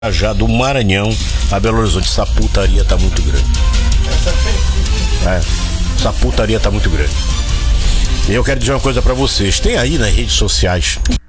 Já do Maranhão a Belo Horizonte. Essa putaria tá muito grande. Essa putaria tá muito grande. E eu quero dizer uma coisa pra vocês. Tem aí nas redes sociais